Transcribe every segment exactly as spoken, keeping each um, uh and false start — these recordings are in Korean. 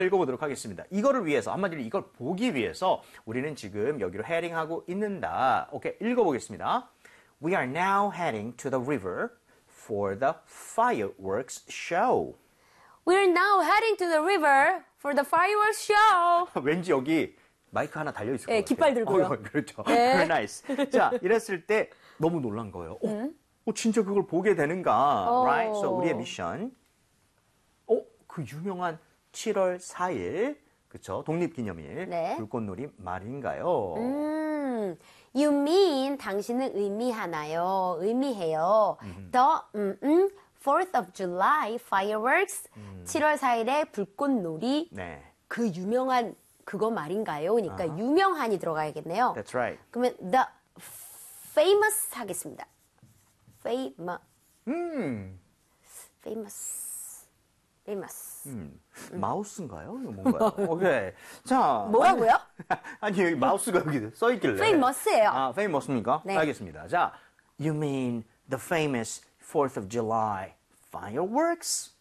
읽어보도록 하겠습니다. 이거를 위해서, 한마디로 이걸 보기 위해서 우리는 지금 여기로 헤딩하고 있는다. 오케이, 읽어보겠습니다. We are now heading to the river for the fireworks show. We're now heading to the river for the fireworks show. 왠지 여기 마이크 하나 달려있을 것 네, 같아요. 깃발 들고요. 어, 그렇죠. 네. Very nice. 자, 이랬을 때 너무 놀란 거예요. 어, 음? 어 진짜 그걸 보게 되는가. 오. Right? So 우리의 미션. 어, 그 유명한 칠월 사일, 그쵸? 독립기념일. 네. 불꽃놀이 말인가요? 음, you mean 당신은 의미하나요? 의미해요. The 음, 음, fourth of July fireworks. 음. 칠월 사일의 불꽃놀이. 네. 그 유명한 그거 말인가요? 그러니까 아하. 유명한이 들어가야겠네요. That's right. 그러면 the famous 하겠습니다. famous. 음. famous. famous. 음. 마우스인가요? 이거 뭔가요? 오케이. 자. 뭐라고요? 아니, 여기 마우스가 여기 써있길래. famous예요. 아, famous입니까? 네. 알겠습니다. 자, you mean the famous fourth of July fireworks?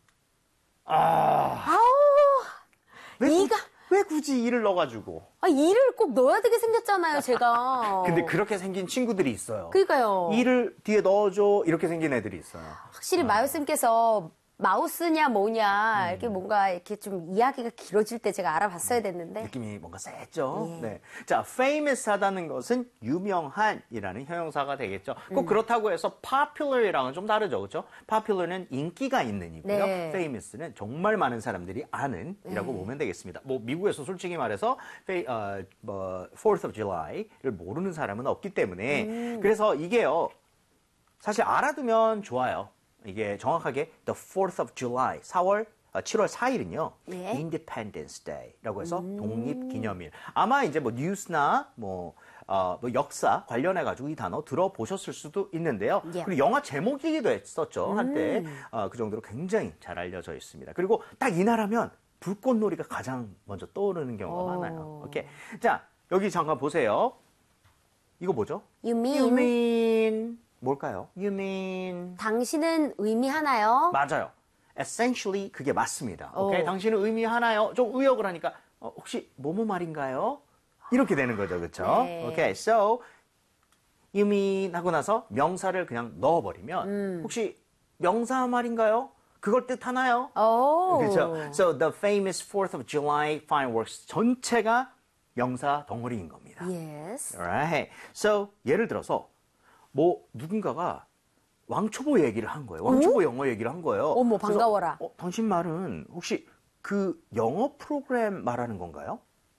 아, 아우, 왜, 이가, 왜 굳이 이를 넣어가지고? 아, 이를 꼭 넣어야 되게 생겼잖아요, 제가. 근데 그렇게 생긴 친구들이 있어요. 그러니까요. 이를 뒤에 넣어줘 이렇게 생긴 애들이 있어요. 확실히 마요쌤께서 마우스냐 뭐냐 이렇게 뭔가 이렇게 좀 이야기가 길어질 때 제가 알아봤어야 됐는데. 느낌이 뭔가 셌죠. 예. 네. 자, famous하다는 것은 유명한이라는 형용사가 되겠죠. 꼭 음. 그렇다고 해서 popular이랑은 좀 다르죠, 그렇죠? popular는 인기가 있는이고요. 네. famous는 정말 많은 사람들이 아는이라고 네. 보면 되겠습니다. 뭐 미국에서 솔직히 말해서 fa- 어, 뭐 fourth of July를 모르는 사람은 없기 때문에 음. 그래서 이게요. 사실 알아두면 좋아요. 이게 정확하게 the fourth of July, 사월 아, 칠월 사일은요. 네. Independence Day라고 해서 음. 독립기념일. 아마 이제 뭐 뉴스나 뭐, 어, 뭐 역사 관련해 가지고 이 단어 들어보셨을 수도 있는데요. 예. 그리고 영화 제목이기도 했었죠. 한때 음. 어, 그 정도로 굉장히 잘 알려져 있습니다. 그리고 딱 이날하면 불꽃놀이가 가장 먼저 떠오르는 경우가 오. 많아요. 오케이. 자, 여기 잠깐 보세요. 이거 뭐죠? You mean, You mean 뭘까요? You mean 당신은 의미하나요? 맞아요. Essentially 그게 맞습니다. 오케이? 오. 당신은 의미하나요? 좀 의역을 하니까 어, 혹시 뭐뭐 말인가요? 이렇게 되는 거죠, 그렇죠? 네. 오케이, so you mean 하고 나서 명사를 그냥 넣어버리면 음. 혹시 명사 말인가요? 그걸 뜻하나요? 오. 그렇죠. So the famous fourth of July fireworks 전체가 명사 덩어리인 겁니다. Yes. Alright. So 예를 들어서 뭐 누군가가 왕초보 얘기를 한 거예요. 왕초보 영어 얘기를 한 거예요. 어머, 그래서, 반가워라. 어, 당신 말은 혹시 그 영어 프로그램 말하는 건가요?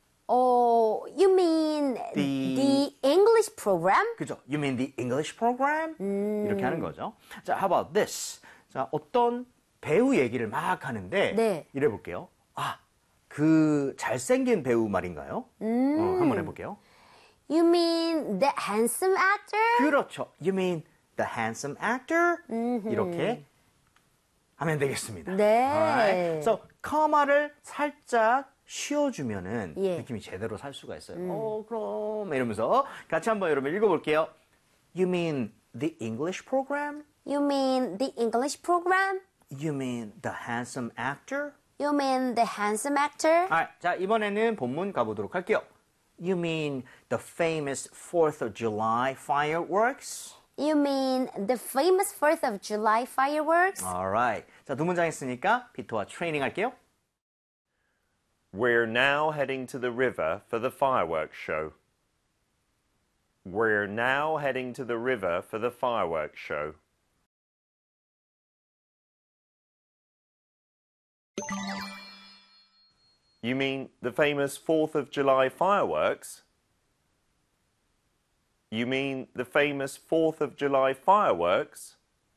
어, you mean The- the English program? 그죠? You mean the English program? 음. 이렇게 하는 거죠. 자, how about this? 자, 어떤 배우 얘기를 막 하는데 네. 이래 볼게요. 아, 그 잘생긴 배우 말인가요? 음. 어, 한번 해볼게요. You mean the handsome actor? 그렇죠. You mean the handsome actor? 이렇게 하면 되겠습니다. 네. Alright. So, 커마를 살짝 쉬어주면은 예. 느낌이 제대로 살 수가 있어요. 어, 그럼 이러면서 같이 한번 여러분 읽어볼게요. You mean the English program? You mean the English program? You mean the handsome actor? You mean the handsome actor? Alright, 자, 이번에는 본문 가보도록 할게요. You mean the famous fourth of July fireworks? You mean the famous fourth of July fireworks? Alright. 자, 두 문장 했으니까 피토와 트레이닝 할게요. We're now heading to the river for the fireworks show. We're now heading to the river for the fireworks show. You mean the famous fourth of July fireworks? You mean the famous fourth of July fireworks?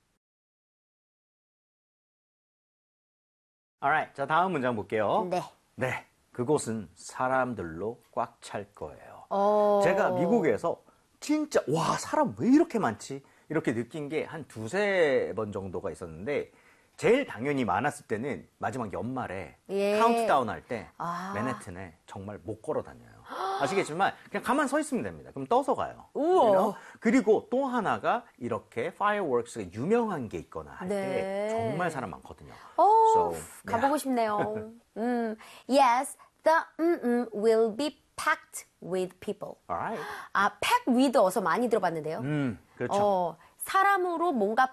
Alright. 자, 다음 문장 볼게요. 네. 네. 그곳은 사람들로 꽉 찰 거예요. 어. 제가 미국에서 진짜 와, 사람 왜 이렇게 많지? 이렇게 느낀 게 한 두세 번 정도가 있었는데 제일 당연히 많았을 때는 마지막 연말에 예. 카운트다운 할 때 아. 맨해튼에 정말 못 걸어 다녀요. 아시겠지만 그냥 가만 서 있으면 됩니다. 그럼 떠서 가요. 우와. You know? 그리고 또 하나가 이렇게 fireworks가 유명한 게 있거나 할 때 네. 정말 사람 많거든요. 오, So, 가보고 싶네요. 음, yes, the mm, mm will be packed with people. Alright. 아, pack with 어서 많이 들어봤는데요. 음, 그렇죠. 어, 사람으로 뭔가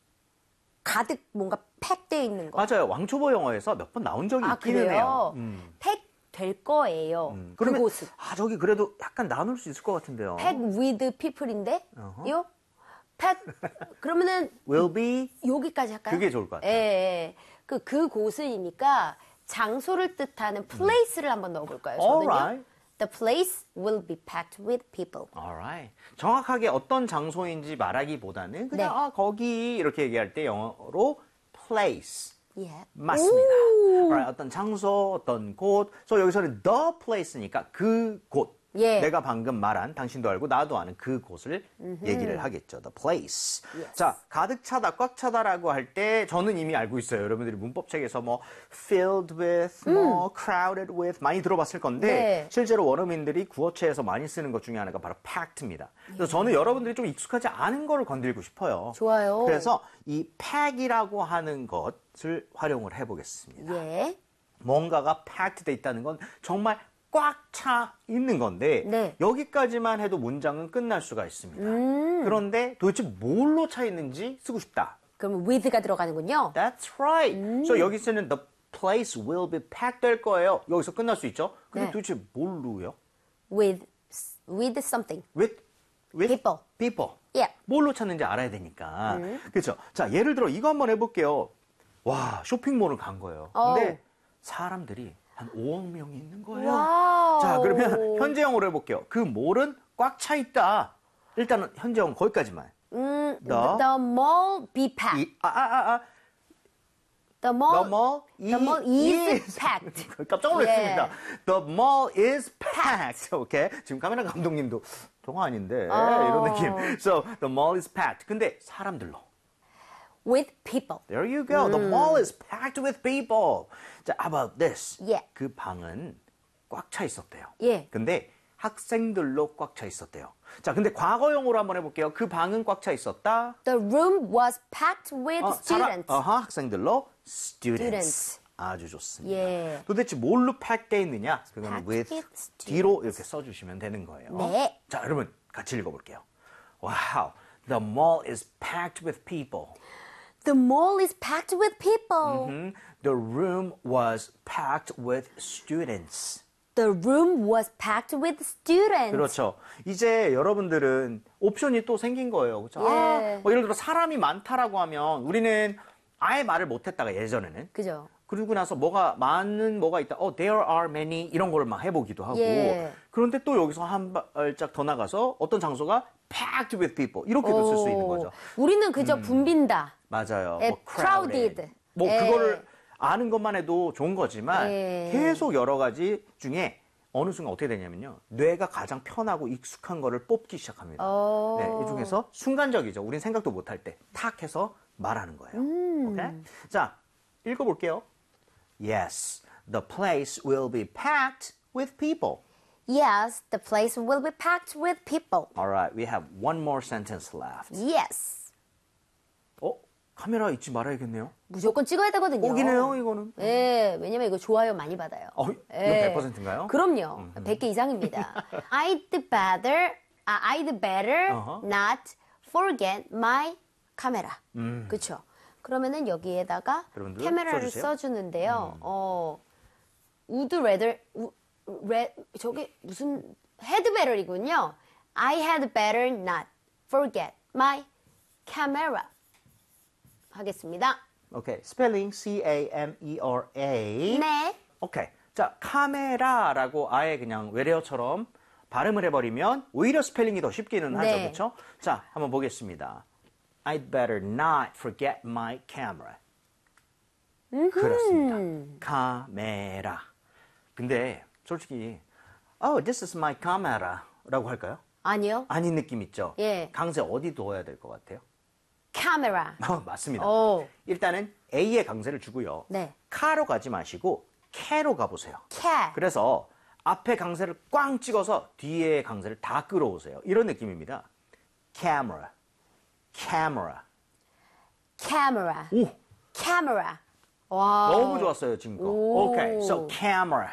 가득 뭔가 팩되어 있는 거. 맞아요. 왕초보 영어에서 몇 번 나온 적이 아, 있기는 그래요? 해요. 음. 팩 될 거예요. 그러면 그곳은. 아 저기 그래도 약간 나눌 수 있을 것 같은데요. pack with people인데, 요? pack, 그러면은 Will be 여기까지 할까요? 그게 좋을 것 같아요. 예, 예. 그, 그곳이니까 장소를 뜻하는 place를 한번 넣어볼까요? 저는요. Alright. The place will be packed with people. Alright. 정확하게 어떤 장소인지 말하기보다는 그냥 네. 아 거기 이렇게 얘기할 때 영어로 place 예. 맞습니다. 오. Alright. 어떤 장소, 어떤 곳. 그래서 여기서는 the place니까 그 곳. 예. 내가 방금 말한 당신도 알고 나도 아는 그 곳을 얘기를 하겠죠. The place. Yes. 자, 가득 차다, 꽉 차다라고 할 때 저는 이미 알고 있어요. 여러분들이 문법책에서 뭐 filled with, 뭐 crowded with 많이 들어봤을 건데 네. 실제로 원어민들이 구어체에서 많이 쓰는 것 중에 하나가 바로 packed입니다. 그래서 저는 여러분들이 좀 익숙하지 않은 거를 건드리고 싶어요. 좋아요. 그래서 이 pack이라고 하는 것을 활용을 해보겠습니다. 예. 뭔가가 packed 돼 있다는 건 정말 꽉 차 있는 건데 네. 여기까지만 해도 문장은 끝날 수가 있습니다. 그런데 도대체 뭘로 차 있는지 쓰고 싶다. 그럼 with가 들어가는군요. That's right. So 여기 쓰는 the place will be packed 될 거예요. 여기서 끝날 수 있죠. 근데 네. 도대체 뭘로요? with, with something. With, with People. people. 예. 뭘로 찾는지 알아야 되니까. 그렇죠. 자, 예를 들어 이거 한번 해볼게요. 와, 쇼핑몰을 간 거예요. 근데 어우. 사람들이 한 오억 명이 있는 거예요. 와우. 자, 그러면 현재형으로 해볼게요. 그 몰은 꽉 차 있다. 일단은 현재형 거기까지만. 음, The- the mall be packed. 이, 아, 아, 아, The The mall, mall, the mall is packed. 깜짝 놀랐습니다. 예. The mall is packed. 오케이. 지금 카메라 감독님도 동화 아닌데 어. 이런 느낌. So the mall is packed. 근데 사람들로. with people. There you go. The mall is packed with people. 자, how about this? 예. 그 방은 꽉 차 있었대요. 예. 근데 학생들로 꽉 차 있었대요. 자, 근데 과거용으로 한번 해볼게요. 그 방은 꽉 차 있었다. The room was packed with 어, 사람- students. 어허, 학생들로 students. Students. 아주 좋습니다. 예. 도대체 뭘로 packed 있느냐? 그거는 Packed with, with students. 뒤로 이렇게 써주시면 되는 거예요. 네. 자, 여러분 같이 읽어볼게요. Wow, the mall is packed with people. The mall is packed with people. 음, the room was packed with students. The room was packed with students. 그렇죠. 이제 여러분들은 옵션이 또 생긴 거예요. 그렇죠? 예. 아, 뭐 예를 들어 사람이 많다라고 하면 우리는 아예 말을 못했다가 예전에는 그죠? 그러고 나서 뭐가 많은 뭐가 있다. 어, there are many 이런 거를 막 해보기도 하고. 예. 그런데 또 여기서 한 발짝 더 나가서 어떤 장소가 packed with people 이렇게도 쓸 수 있는 거죠. 우리는 그저 붐빈다. 맞아요. 예, 뭐 crowded. crowded. 뭐 예. 그거를 아는 것만 해도 좋은 거지만 예. 계속 여러 가지 중에 어느 순간 어떻게 되냐면요. 뇌가 가장 편하고 익숙한 거를 뽑기 시작합니다. 오. 네, 이 중에서 순간적이죠. 우린 생각도 못할 때 탁 해서 말하는 거예요. 음. 오케이? 자, 읽어볼게요. Yes, the place will be packed with people. Yes, the place will be packed with people. All right, we have one more sentence left. Yes. 어? 카메라 잊지 말아야겠네요. 무조건 찍어야 되거든요. 꼭이네요, 이거는. 예, 왜냐면 이거 좋아요 많이 받아요. 어, 이거 예. 백 퍼센트인가요? 그럼요. 백 개 이상입니다. I'd better, 아, I'd better 어허. not forget my camera. 그렇죠. 그러면은 여기에다가 여러분들 카메라를 써주세요. 써주는데요. 어, would rather, 우, 레, 저게 무슨 had better이군요. I had better not forget my camera. 하겠습니다. 오케이, 스펠링 C A M E R A. 네. 오케이. 자, 카메라라고 아예 그냥 외래어처럼 발음을 해버리면 오히려 스펠링이 더 쉽기는 하죠. 네. 그렇죠? 자, 한번 보겠습니다. I'd better not forget my camera. 그렇습니다. 카메라. 근데 솔직히 Oh, this is my camera 라고 할까요? 아니요. 아닌 느낌 있죠? 예. 강세 어디 둬야 될 것 같아요? 카메라. 어, 맞습니다. 오. 일단은 A의 강세를 주고요. 네. 카로 가지 마시고 캐로 가보세요. 캐. 그래서 앞에 강세를 꽝 찍어서 뒤에 강세를 다 끌어오세요. 이런 느낌입니다. camera, camera. camera. 오, camera. 와. 너무 좋았어요, 지금 거. 오. Okay, so camera.